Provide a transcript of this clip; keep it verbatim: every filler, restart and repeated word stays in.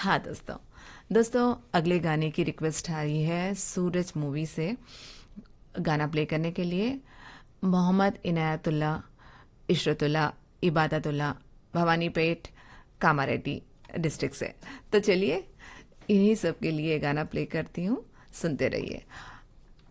हाँ दोस्तों, दोस्तों अगले गाने की रिक्वेस्ट आई है सूरज मूवी से गाना प्ले करने के लिए। मोहम्मद इनायतुल्ला, इशरतुल्ला, इबादतुल्ला, भवानीपेट, कामारेड्डी डिस्ट्रिक्ट से। तो चलिए इन्हीं सब के लिए गाना प्ले करती हूँ, सुनते रहिए।